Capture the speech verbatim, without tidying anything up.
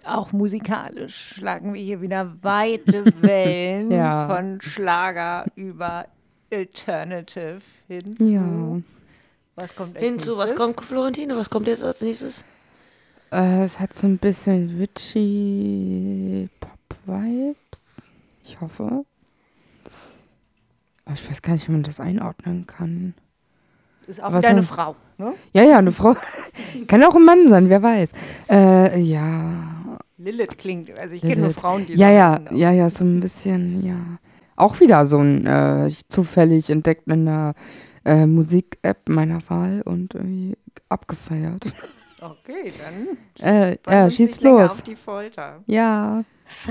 auch musikalisch schlagen wir hier wieder weite Wellen Ja. von Schlager über Alternative hinzu. Ja. Was kommt als Hinzu, nächstes? was kommt, Florentine? Was kommt jetzt als nächstes? Äh, es hat so ein bisschen witchy Pop-Vibes. Ich hoffe. Aber ich weiß gar nicht, wie man das einordnen kann. Ist auch Was wieder eine so- Frau, ne? Ja, ja, eine Frau. Kann auch ein Mann sein, wer weiß. Äh, ja. Lilith klingt, also ich kenne nur Lilith. Frauen, die Ja, so ja, heißen, aber- ja, ja, so ein bisschen, ja. Auch wieder so ein äh, zufällig entdeckt in einer äh, Musik-App meiner Wahl und irgendwie abgefeiert. Okay, dann Äh, spannen ja, uns schieß nicht länger los. auf die Folter. Ja.